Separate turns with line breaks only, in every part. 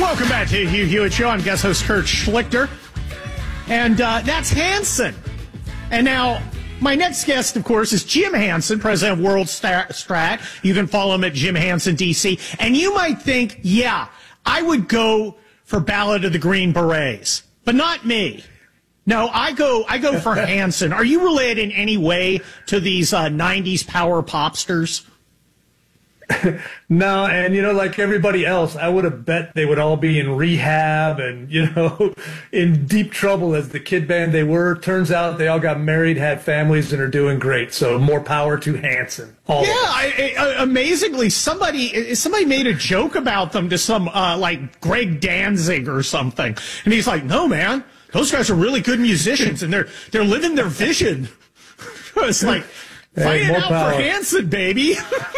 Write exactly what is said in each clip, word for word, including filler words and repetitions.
Welcome back to Hugh Hewitt Show. I'm guest host Kurt Schlichter. And uh, that's Hanson. And now, my next guest, of course, is Jim Hanson, president of World Strat. You can follow him at Jim Hanson D C. And you might think, yeah, I would go for Ballad of the Green Berets. But not me. No, I go I go for Hanson. Are you related in any way to these uh, nineties power popsters?
No, and, you know, like everybody else, I would have bet they would all be in rehab and, you know, in deep trouble as the kid band they were. Turns out they all got married, had families, and are doing great. So more power to Hanson. All
yeah, I, I, amazingly, somebody somebody made a joke about them to some, uh, like, Greg Danzig or something. And he's like, no, man, those guys are really good musicians, and they're they're living their vision. It's like... Fight
Hey,
it out
power.
for Hanson, baby.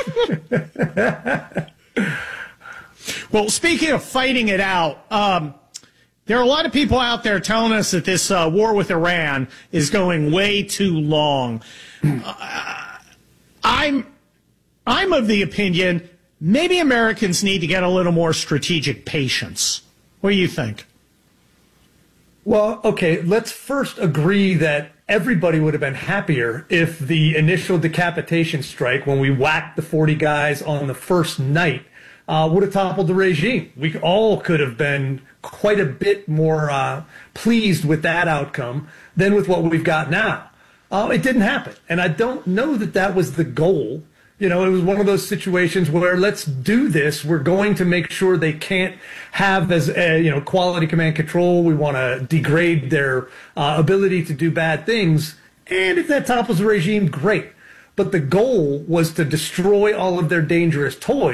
Well, speaking of fighting it out, um, there are a lot of people out there telling us that this uh, war with Iran is going way too long. Uh, I'm, I'm of the opinion maybe Americans need to get a little more strategic patience. What do you think?
Well, okay, let's first agree that everybody would have been happier if the initial decapitation strike, when we whacked the forty guys on the first night, uh, would have toppled the regime. We all could have been quite a bit more uh, pleased with that outcome than with what we've got now. Uh, it didn't happen, and I don't know that that was the goal. You know, it was one of those situations where let's do this. We're going to make sure they can't have as a, you know, quality command control. We want to degrade their uh, ability to do bad things. And if that topples the regime, great. But the goal was to destroy all of their dangerous toys.